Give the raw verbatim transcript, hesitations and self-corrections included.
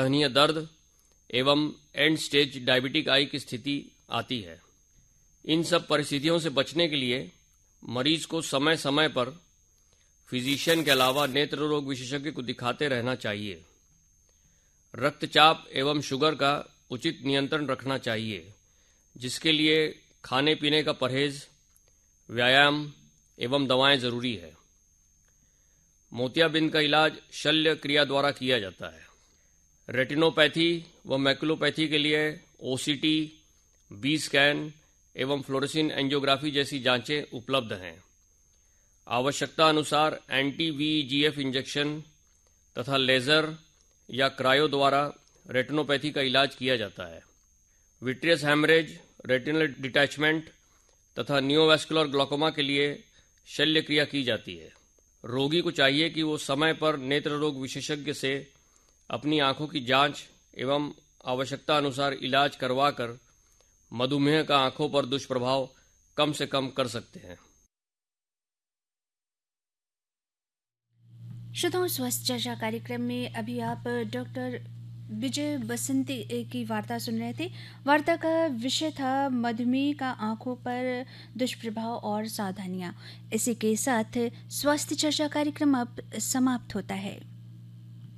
असहनीय दर्द एवं एंड स्टेज डायबिटिक आई की स्थिति आती है। इन सब परिस्थितियों से बचने के लिए मरीज को समय समय पर फिजिशियन के अलावा नेत्र रोग विशेषज्ञ को दिखाते रहना चाहिए। रक्तचाप एवं शुगर का उचित नियंत्रण रखना चाहिए, जिसके लिए खाने पीने का परहेज, व्यायाम एवं दवाएं जरूरी है। मोतियाबिंद का इलाज शल्य क्रिया द्वारा किया जाता है। रेटिनोपैथी व मैकुलोपैथी के लिए ओसीटी, बी स्कैन एवं फ्लोरेसिन एंजियोग्राफी जैसी जांचें उपलब्ध हैं। आवश्यकता अनुसार एंटी वीईजीएफ इंजेक्शन तथा लेजर या क्रायो द्वारा रेटिनोपैथी का इलाज किया जाता है। विट्रियस हैमरेज, रेटिनल डिटैचमेंट तथा नियोवैस्कुलर ग्लूकोमा के लिए शल्य क्रिया की जाती है। रोगी को चाहिए कि वो समय पर नेत्र रोग विशेषज्ञ से अपनी आंखों की जांच एवं आवश्यकता अनुसार इलाज करवाकर मधुमेह का आंखों पर दुष्प्रभाव कम से कम कर सकते हैं। श्रोताओं, स्वास्थ्य चर्चा कार्यक्रम में अभी आप डॉक्टर विजय बसंती की वार्ता सुन रहे थे। वार्ता का विषय था मधुमेह का आंखों पर दुष्प्रभाव और सावधानियां। इसी के साथ स्वास्थ्य चर्चा कार्यक्रम अब समाप्त होता है।